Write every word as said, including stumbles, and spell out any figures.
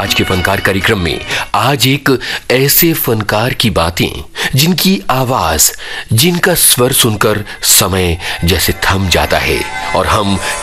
आज के फनकार कार्यक्रम में आज एक ऐसे फनकार की बातें जिनकी आवाज, जिनका स्वर सुनकर समय जैसे थम जाता है और हम